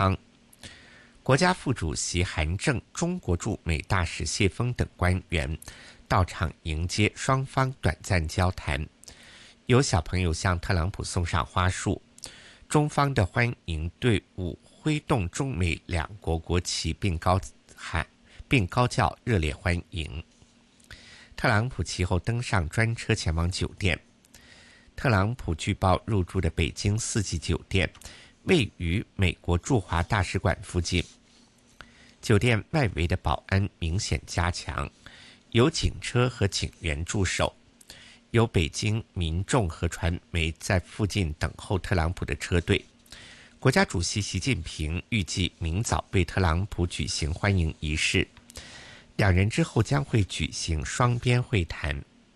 康。国家副主席韩正、中国驻美大使谢锋等官员到场迎接，双方短暂交谈。有小朋友向特朗普送上花束，中方的欢迎队伍挥动中美两国国旗，并高叫热烈欢迎。特朗普其后登上专车前往酒店。特朗普据报入住的北京四季酒店位于美国驻华大使馆附近，酒店外围的保安明显加强，有警车和警员驻守，有北京民众和传媒在附近等候特朗普的车队。国家主席习近平预计明早为特朗普举行欢迎仪式，两人之后将会举行双边会谈。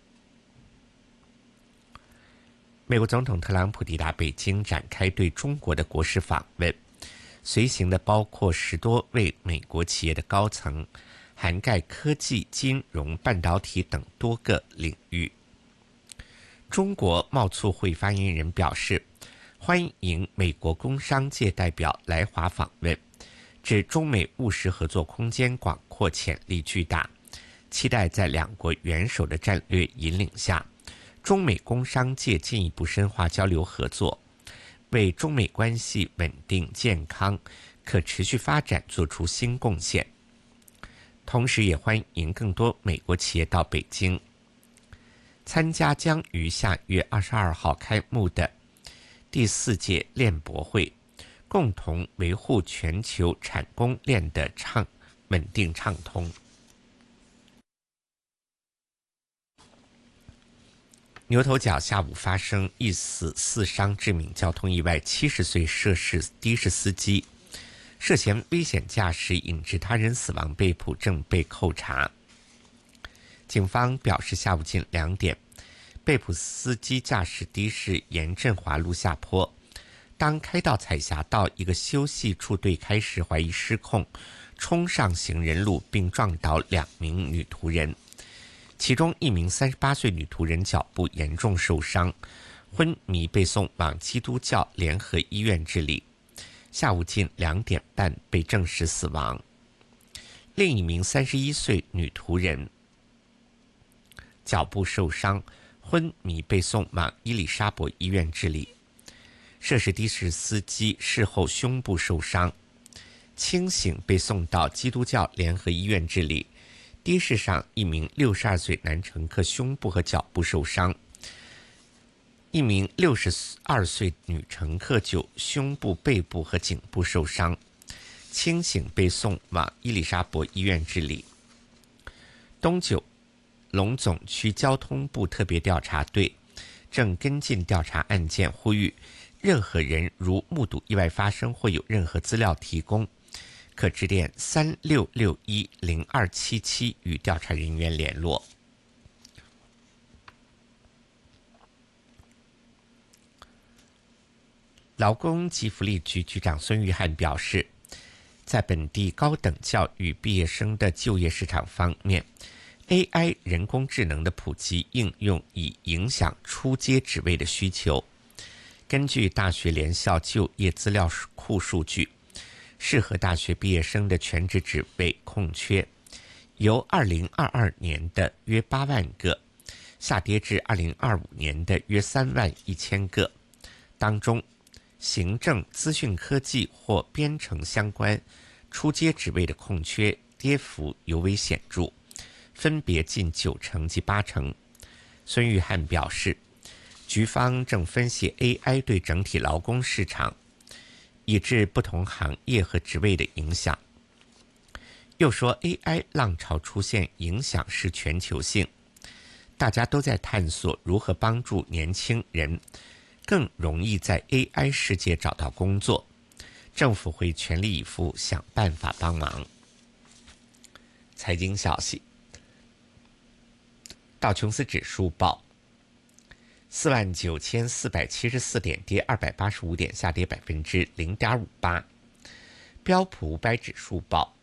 美国总统特朗普抵达北京，展开对中国的国事访问，随行的包括10多位美国企业的高层，涵盖科技、金融、半导体等多个领域。中国贸促会发言人表示，欢迎美国工商界代表来华访问，指中美务实合作空间广阔，潜力巨大，期待在两国元首的战略引领下，中美工商界进一步深化交流合作，为中美关系稳定、健康、可持续发展做出新贡献。同时也欢迎更多美国企业到北京，参加将于下月22号开幕的第4届链博会，共同维护全球产供链的稳定畅通。牛头角下午发生1死4伤致命交通意外，70岁涉事的士司机涉嫌危险驾驶引致他人死亡被捕，正被扣查。警方表示，下午近2点，被捕司机驾驶的士沿振华路下坡，当开到彩霞道一个休息处对开时，怀疑失控，冲上行人路并撞倒2名女途人，其中1名38岁女途人脚部严重受伤，昏迷被送往基督教联合医院治理，下午近2点半被证实死亡。另1名31岁女途人脚部受伤，昏迷被送往伊丽莎白医院治理。涉事的士司机事后胸部受伤，清醒被送到基督教联合医院治理。的士上1名62岁男乘客胸部和脚部受伤，1名62岁女乘客就胸部、背部和颈部受伤，清醒被送往伊丽莎白医院治理。东九龙总区交通部特别调查队正跟进调查案件，呼吁任何人如目睹意外发生或有任何资料提供，可致电36610277与调查人员联络。劳工及福利局局长孙玉菡表示，在本地高等教育毕业生的就业市场方面， AI 人工智能的普及应用已影响初阶职位的需求。根据大学联校就业资料库数据，适合大学毕业生的全职职位空缺由2022年的约8万个下跌至2025年的约3万1000个，当中行政、资讯科技或编程相关初阶职位的空缺跌幅尤为显著，分别近90%及80%。孙玉菡表示，局方正分析 AI 对整体劳工市场以致不同行业和职位的影响。又说 AI 浪潮出现影响是全球性，大家都在探索如何帮助年轻人更容易在 AI 世界找到工作，政府会全力以赴想办法帮忙。财经消息，道琼斯指数报49474点，跌285点，下跌0.58%。标普500指数报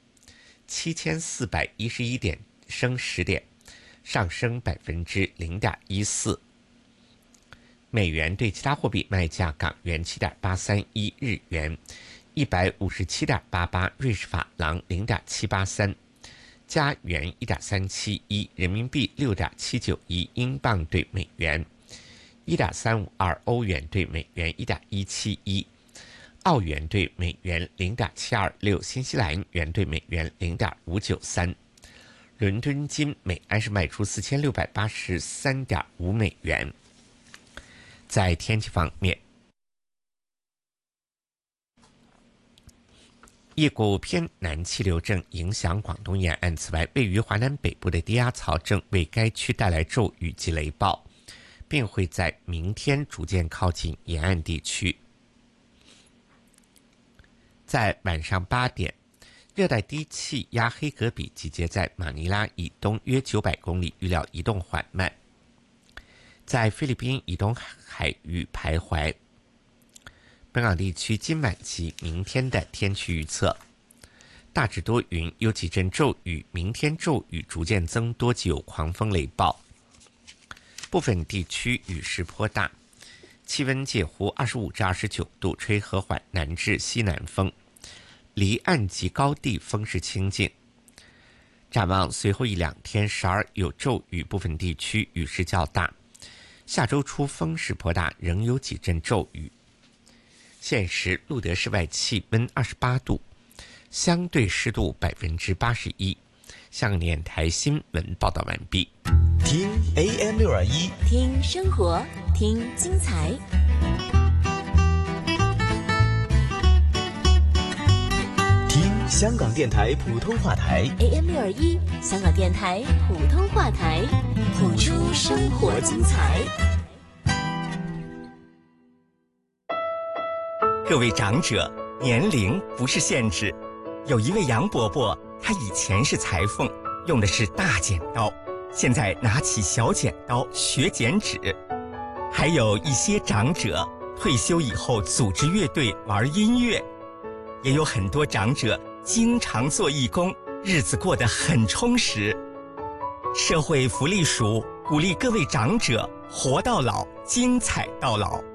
7411点，升10点，上升0.14%。美元对其他货币卖价：港元7.831，日元 157.88，瑞士法郎0.783，加元1.371，人民币6.791，英镑对美元1.352，欧元对美元1.171，澳元对美元0.726，新西兰元对美元0.593。伦敦金每安士卖出4683.5美元。在天气方面，一股偏南气流正影响广东沿岸，此外，位于华南北部的低压槽正为该区带来骤雨及雷暴，并会在明天逐渐靠近沿岸地区。在晚上8点，热带低气压黑格比集结在马尼拉以东约900公里，预料移动缓慢，在菲律宾以东海域徘徊。本港地区今晚及明天的天气预测：大致多云，有几阵骤雨，明天骤雨逐渐增多及有狂风雷暴，部分地区雨势颇大，气温介乎25至29度，吹和缓南至西南风，离岸及高地风势清劲。展望随后1-2天，时而有骤雨，部分地区雨势较大。下周初风势颇大，仍有几阵骤雨。现时路德室外气温28度，相对湿度81%。香港电台新闻报道完毕。 听 AM621， 听生活，听精彩。 听香港电台普通话台 AM621，香港电台普通话台，谱出生活精彩。 各位长者，年龄不是限制。有一位杨伯伯，他以前是裁缝，用的是大剪刀，现在拿起小剪刀学剪纸。还有一些长者退休以后组织乐队玩音乐，也有很多长者经常做义工，日子过得很充实。社会福利署鼓励各位长者活到老，精彩到老。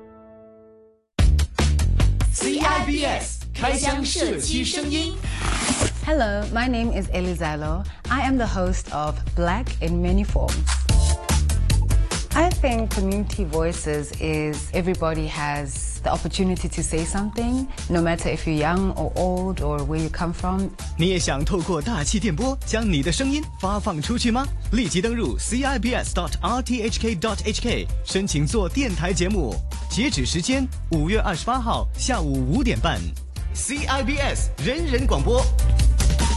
CIBS 开箱社区声音。 Hello, my name is Elizalo. I am the host of Black in Many Forms. I think community voices is everybody has the opportunity to say something, no matter if you're young or old or where you come from. 你也想透过大气电波将你的声音发放出去吗？立即登入 cibs.rthk.hk 申请做电台节目，截止时间5月28号下午5点半。CIBS 人人广播。